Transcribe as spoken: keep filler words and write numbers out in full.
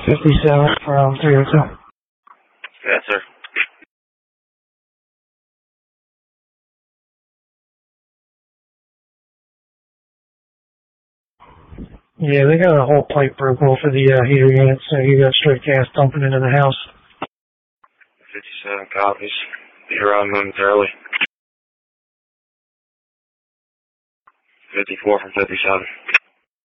fifty-seven from three oh two. Yes, sir. Yeah, they got a whole pipe broke off of the uh, heater unit, so you got straight gas dumping into the house. fifty-seven copies. Be around momentarily. fifty-four from fifty-seven.